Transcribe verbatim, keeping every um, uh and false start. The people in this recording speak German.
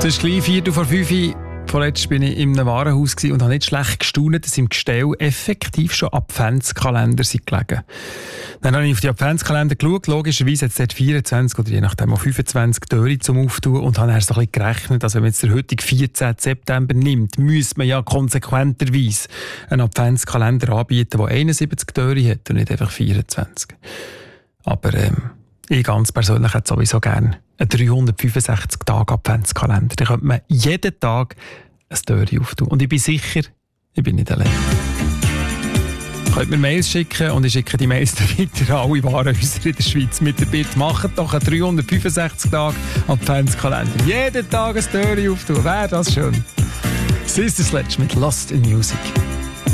Es ist gleich vier vor fünf. Vorletzt war ich in einem Warenhaus und habe nicht schlecht gestaunt, dass im Gestell effektiv schon Adventskalender sind gelegen. Dann habe ich auf die Adventskalender geschaut. Logischerweise hat es dort vierundzwanzig oder je nachdem auch fünfundzwanzig Türen zum Auftun und habe dann so ein bisschen gerechnet, also wenn man jetzt den heutigen vierzehnten September nimmt, müsste man ja konsequenterweise einen Adventskalender anbieten, der einundsiebzig Türen hat und nicht einfach vierundzwanzig. Aber ähm, ich ganz persönlich hätte sowieso gerne einen dreihundertfünfundsechzig Tage Adventskalender. Da könnte man jeden Tag eine Türe auftun. Und ich bin sicher, ich bin nicht allein. Ihr könnt mir Mails schicken und ich schicke die Mails dann weiter an alle Warenhäuser in der Schweiz mit der Bitte, macht doch einen dreihundertfünfundsechzig Tage Adventskalender. Jeden Tag eine Türe auftun. Wäre das schön. Sister Sledge mit Lost in Music.